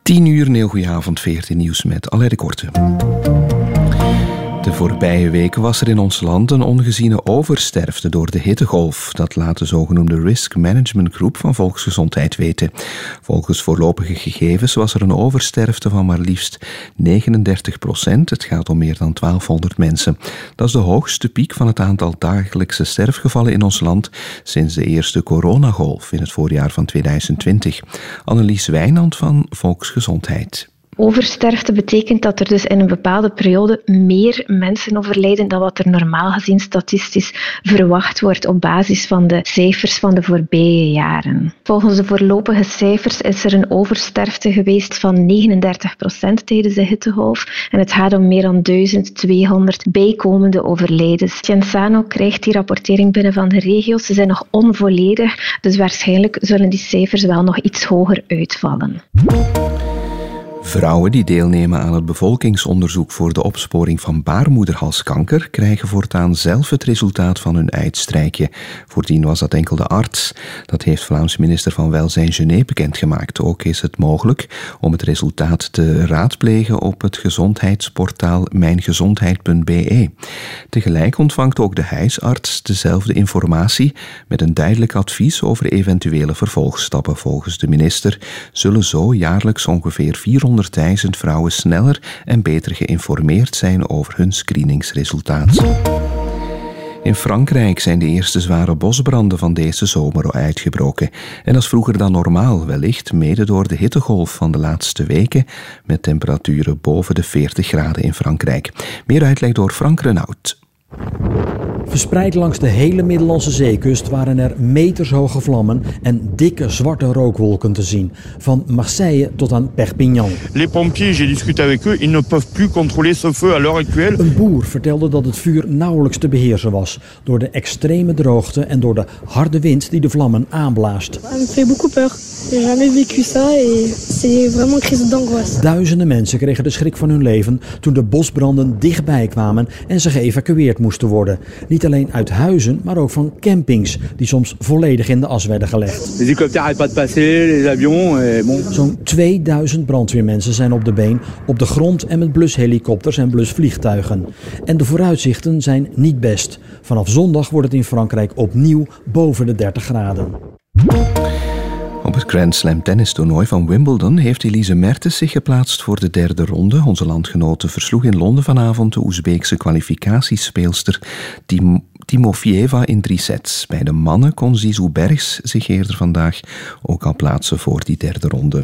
10:00, een heel goeie avond, 14 nieuws met Alain de Korte. De voorbije weken was er in ons land een ongeziene oversterfte door de hittegolf. Dat laat de zogenoemde Risk Management Groep van Volksgezondheid weten. Volgens voorlopige gegevens was er een oversterfte van maar liefst 39%. Het gaat om meer dan 1200 mensen. Dat is de hoogste piek van het aantal dagelijkse sterfgevallen in ons land sinds de eerste coronagolf in het voorjaar van 2020. Annelies Wijnand van Volksgezondheid. Oversterfte betekent dat er dus in een bepaalde periode meer mensen overlijden dan wat er normaal gezien statistisch verwacht wordt op basis van de cijfers van de voorbije jaren. Volgens de voorlopige cijfers is er een oversterfte geweest van 39% tijdens de hittegolf en het gaat om meer dan 1200 bijkomende overlijdens. Genzano krijgt die rapportering binnen van de regio's. Ze zijn nog onvolledig, dus waarschijnlijk zullen die cijfers wel nog iets hoger uitvallen. Vrouwen die deelnemen aan het bevolkingsonderzoek voor de opsporing van baarmoederhalskanker krijgen voortaan zelf het resultaat van hun eidstrijkje. Voordien was dat enkel de arts. Dat heeft Vlaams minister van Welzijn Genet bekendgemaakt. Ook is het mogelijk om het resultaat te raadplegen op het gezondheidsportaal mijngezondheid.be. Tegelijk ontvangt ook de huisarts dezelfde informatie met een duidelijk advies over eventuele vervolgstappen. Volgens de minister zullen zo jaarlijks ongeveer 400.000 vrouwen sneller en beter geïnformeerd zijn over hun screeningsresultaat. In Frankrijk zijn de eerste zware bosbranden van deze zomer uitgebroken. En dat is vroeger dan normaal, wellicht mede door de hittegolf van de laatste weken, met temperaturen boven de 40 graden in Frankrijk. Meer uitleg door Frank Renaud. Verspreid langs de hele Middellandse zeekust waren er metershoge vlammen en dikke zwarte rookwolken te zien. Van Marseille tot aan Perpignan. Les pompiers, j'ai discuté avec eux, ils ne peuvent plus contrôler ce feu à l'heure actuelle. Een boer vertelde dat het vuur nauwelijks te beheersen was door de extreme droogte en door de harde wind die de vlammen aanblaast. Ça me fait beaucoup peur. J'ai jamais vécu ça et c'est vraiment crise d'angoisse. Duizenden mensen kregen de schrik van hun leven toen de bosbranden dichtbij kwamen en ze geëvacueerd moesten worden. Niet alleen uit huizen, maar ook van campings die soms volledig in de as werden gelegd. Les hélicoptères arrêtent pas de passer, les avions, et bon. Zo'n 2000 brandweermensen zijn op de been, op de grond en met blushelikopters en blusvliegtuigen. En de vooruitzichten zijn niet best. Vanaf zondag wordt het in Frankrijk opnieuw boven de 30 graden. Op het Grand Slam tennistoernooi van Wimbledon heeft Elise Mertens zich geplaatst voor de derde ronde. Onze landgenote versloeg in Londen vanavond de Oezbeekse kwalificatiespeelster Timofeeva in 3 sets. Bij de mannen kon Zizou Bergs zich eerder vandaag ook al plaatsen voor die derde ronde.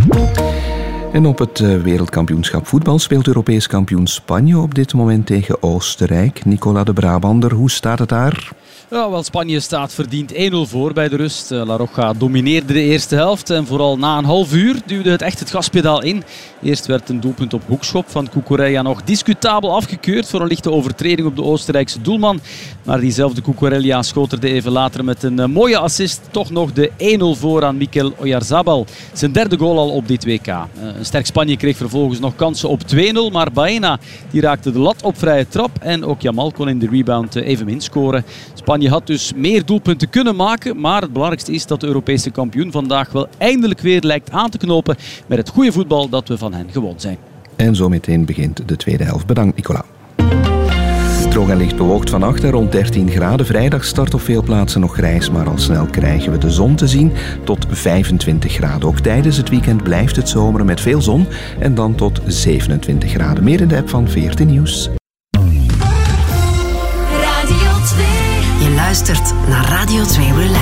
En op het wereldkampioenschap voetbal speelt Europees kampioen Spanje op dit moment tegen Oostenrijk. Nicola de Brabander, hoe staat het daar? Ja, wel, Spanje staat verdiend 1-0 voor bij de rust. La Roja domineerde de eerste helft en vooral na een half uur duwde het echt het gaspedaal in. Eerst werd een doelpunt op hoekschop van Cucurella nog discutabel afgekeurd voor een lichte overtreding op de Oostenrijkse doelman. Maar diezelfde Cucurella schoot er even later met een mooie assist toch nog de 1-0 voor aan Mikel Oyarzabal. Zijn derde goal al op dit WK. Een sterk Spanje kreeg vervolgens nog kansen op 2-0, maar Baena die raakte de lat op vrije trap en ook Yamal kon in de rebound evenmin scoren. Spanje had dus meer doelpunten kunnen maken, maar het belangrijkste is dat de Europese kampioen vandaag wel eindelijk weer lijkt aan te knopen met het goede voetbal dat we van hen gewoon zijn. En zo meteen begint de tweede helft. Bedankt, Nicola. Droog en licht bewolkt vannacht en rond 13 graden. Vrijdag start op veel plaatsen nog grijs, maar al snel krijgen we de zon te zien tot 25 graden. Ook tijdens het weekend blijft het zomeren met veel zon en dan tot 27 graden. Meer in de app van 14 Nieuws. Je luistert naar Radio 2 Relax.